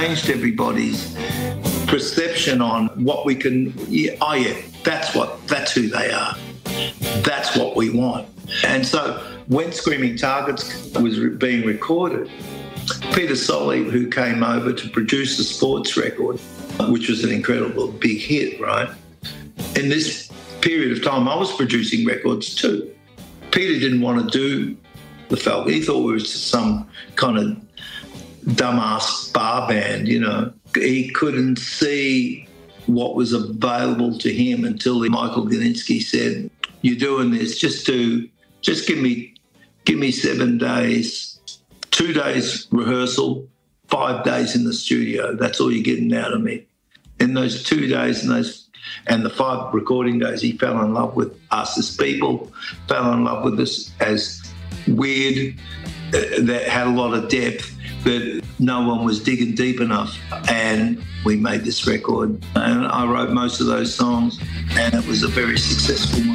changed everybody's perception on what we can. That's who they are. That's what we want. And so when Screaming Targets was being recorded, Peter Solly, who came over to produce the sports record, which was an incredible big hit, right? In this period of time, I was producing records too. Peter didn't want to do the Falcon. He thought we were some kind of dumbass bar band, you know. He couldn't see what was available to him until Michael Gudinski said, "You're doing this, just give me 7 days, 2 days rehearsal, 5 days in the studio. That's all you're getting out of me." In those 2 days and the 5 recording days, he fell in love with us as people, fell in love with us as weird, that had a lot of depth, but no one was digging deep enough. And we made this record, and I wrote most of those songs, and it was a very successful one.